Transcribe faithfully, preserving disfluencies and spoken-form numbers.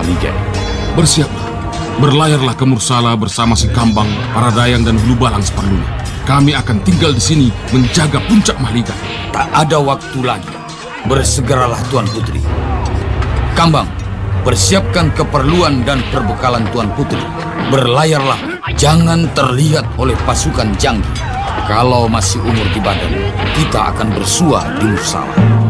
Mahligai. Bersiaplah, berlayarlah ke Mursala bersama si Kambang, para Dayang dan Hulubalang seperlunya. Kami akan tinggal di sini menjaga puncak Mahligai. Tak ada waktu lagi. Bersegeralah Tuan Putri. Kambang, persiapkan keperluan dan perbekalan Tuan Putri. Berlayarlah, jangan terlihat oleh pasukan Janggi. Kalau masih umur di badan, kita akan bersua di Mursala.